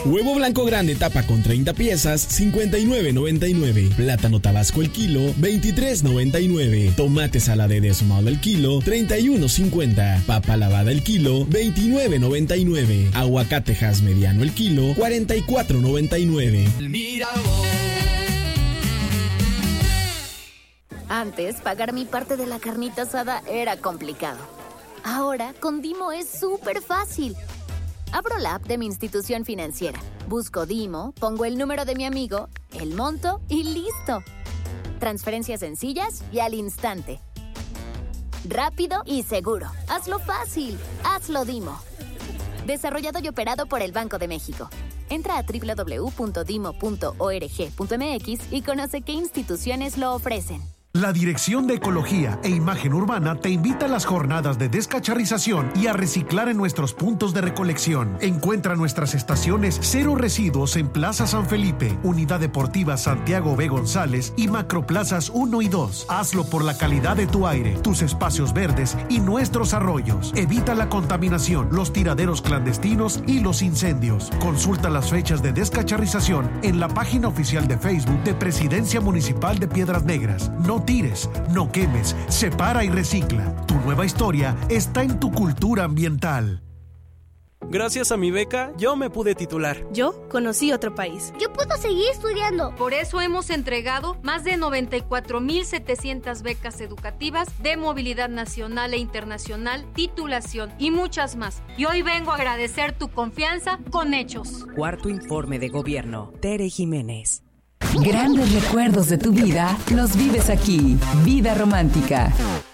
Huevo blanco grande tapa con 30 piezas, 59.99. Plátano tabasco el kilo, 23.99. Tomate saladera small el kilo, 31.50. Papa lavada el kilo, 29.99. Aguacate Hass mediano el kilo, 44.99. Mira vos. Antes, pagar mi parte de la carnita asada era complicado. Ahora, con Dimo es súper fácil. Abro la app de mi institución financiera, busco Dimo, pongo el número de mi amigo, el monto y ¡listo! Transferencias sencillas y al instante. Rápido y seguro. Hazlo fácil. Hazlo Dimo. Desarrollado y operado por el Banco de México. Entra a www.dimo.org.mx y conoce qué instituciones lo ofrecen. La Dirección de Ecología e Imagen Urbana te invita a las jornadas de descacharrización y a reciclar en nuestros puntos de recolección. Encuentra nuestras estaciones Cero Residuos en Plaza San Felipe, Unidad Deportiva Santiago B. González y Macroplazas 1 y 2. Hazlo por la calidad de tu aire, tus espacios verdes y nuestros arroyos. Evita la contaminación, los tiraderos clandestinos y los incendios. Consulta las fechas de descacharrización en la página oficial de Facebook de Presidencia Municipal de Piedras Negras. No tires, no quemes, separa y recicla. Tu nueva historia está en tu cultura ambiental. Gracias a mi beca, yo me pude titular. Yo conocí otro país. Yo puedo seguir estudiando. Por eso hemos entregado más de 94,700 becas educativas de movilidad nacional e internacional, titulación y muchas más. Y hoy vengo a agradecer tu confianza con hechos. Cuarto informe de gobierno. Tere Jiménez. Grandes recuerdos de tu vida los vives aquí. Vida Romántica.